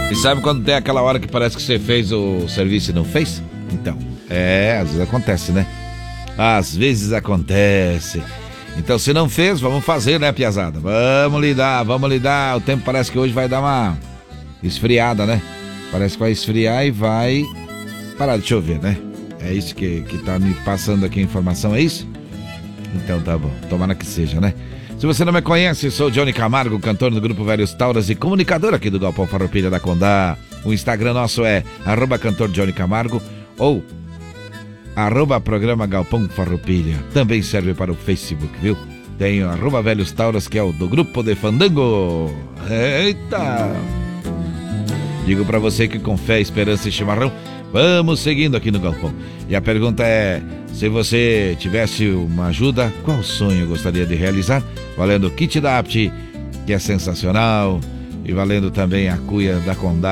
E sabe quando tem aquela hora que parece que você fez o serviço e não fez? Então, às vezes acontece, né? Às vezes acontece. Então, se não fez, vamos fazer, né, piazada? Vamos lidar. O tempo parece que hoje vai dar uma esfriada, né? Parece que vai esfriar e vai parar de chover, né? É isso que tá me passando aqui a informação, é isso? Então tá bom, tomara que seja, né? Se você não me conhece, sou Johnny Camargo, cantor do Grupo Velhos Tauras e comunicador aqui do Galpão Farroupilha da Condá. O Instagram nosso é @cantor Johnny Camargo ou @programa Galpão Farroupilha. Também serve para o Facebook, viu? Tem o @Velhos Tauras, que é o do Grupo de Fandango. Eita! Digo pra você que com fé, esperança e chimarrão, vamos seguindo aqui no Galpão. E a pergunta é, se você tivesse uma ajuda, qual sonho gostaria de realizar? Valendo o kit da Apt, que é sensacional, e valendo também a cuia da Condá.